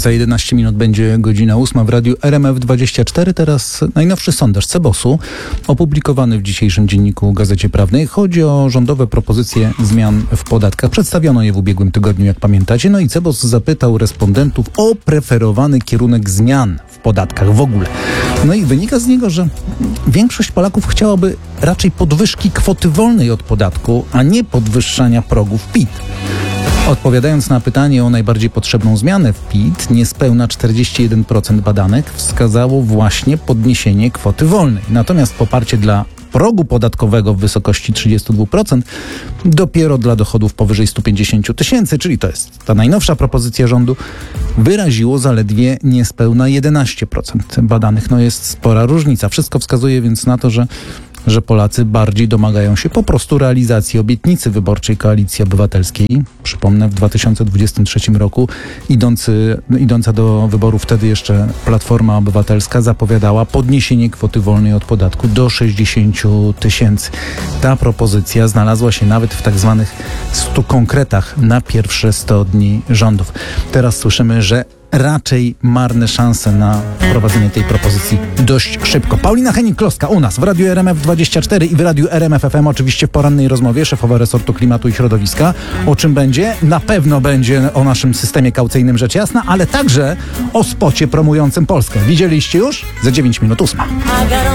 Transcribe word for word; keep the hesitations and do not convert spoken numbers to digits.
Za jedenaście minut będzie godzina ósma w radiu R M F dwadzieścia cztery. Teraz najnowszy sondaż Cebosu, opublikowany w dzisiejszym dzienniku Gazecie Prawnej. Chodzi o rządowe propozycje zmian w podatkach. Przedstawiono je w ubiegłym tygodniu, jak pamiętacie. No i Cebos zapytał respondentów o preferowany kierunek zmian w podatkach w ogóle. No i wynika z niego, że większość Polaków chciałaby raczej podwyżki kwoty wolnej od podatku, a nie podwyższania progów P I T. Odpowiadając na pytanie o najbardziej potrzebną zmianę w P I T, niespełna czterdzieści jeden procent badanek wskazało właśnie podniesienie kwoty wolnej. Natomiast poparcie dla progu podatkowego w wysokości trzydzieści dwa procent dopiero dla dochodów powyżej sto pięćdziesiąt tysięcy, czyli to jest ta najnowsza propozycja rządu, wyraziło zaledwie niespełna jedenaście procent badanych. No jest spora różnica. Wszystko wskazuje więc na to, że że Polacy bardziej domagają się po prostu realizacji obietnicy wyborczej Koalicji Obywatelskiej. Przypomnę, w dwa tysiące dwudziestym trzecim roku idący, idąca do wyborów wtedy jeszcze Platforma Obywatelska zapowiadała podniesienie kwoty wolnej od podatku do sześćdziesięciu tysięcy. Ta propozycja znalazła się nawet w tak zwanych stu konkretach na pierwsze sto dni rządów. Teraz słyszymy, że raczej marne szanse na wprowadzenie tej propozycji dość szybko. Paulina Hennig-Kloska u nas w Radiu R M F dwadzieścia cztery i w Radiu R M F F M, oczywiście w porannej rozmowie, szefowa resortu klimatu i środowiska. O czym będzie? Na pewno będzie o naszym systemie kaucyjnym, rzecz jasna, ale także o spocie promującym Polskę. Widzieliście już? Za dziewięć minut ósma.